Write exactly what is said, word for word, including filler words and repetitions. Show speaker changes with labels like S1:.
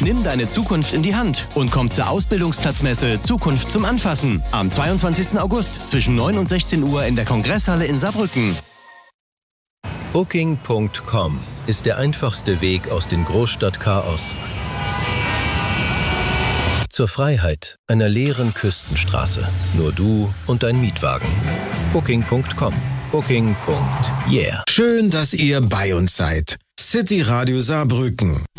S1: Nimm deine Zukunft in die Hand und komm zur Ausbildungsplatzmesse Zukunft zum Anfassen am zweiundzwanzigsten August zwischen neun und sechzehn Uhr in der Kongresshalle in Saarbrücken.
S2: Booking Punkt com ist der einfachste Weg aus dem Großstadtchaos zur Freiheit einer leeren Küstenstraße. Nur du und dein Mietwagen. Booking Punkt com. Booking. Yeah.
S3: Schön, dass ihr bei uns seid. City Radio Saarbrücken.